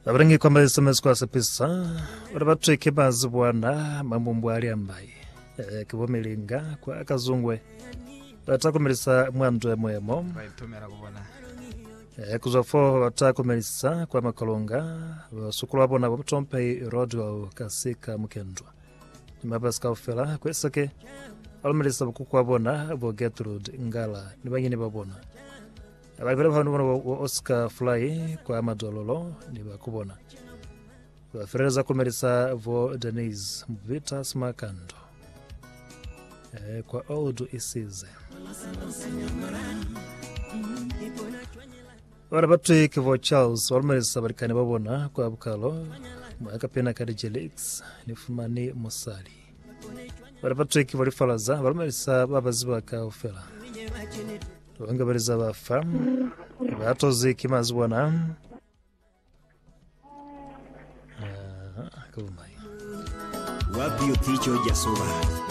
Abrangi kwamba SMS kwa sapisa urabatu kibazi bwana mamumbwali ambaye kibomelinga kwa kazungwe batakomerisa mwandwe mwemo bayitumira kubona kuzofo batakomerisa kwa makolonga basukulu abona botompe road kasika mukendwa mabaska ofela kwesake almerisa bukukwa bona bo Gertrude Ngala nibanyine babona abavile vanhu Oscar Fly kwa madololo ni bakubona bafereza kumerisa vo Denise Mvita Smakando kwa Odu Isize ora batu kivo Charles walmerisa barikani babona kwa bukalo mwakapena kadi Jelix nifumani Musali ora batu kivo Falaza walmerisa babaziba ka ofela Wanga bariza bafa batoze kimazi bwana wapi uticho jasuba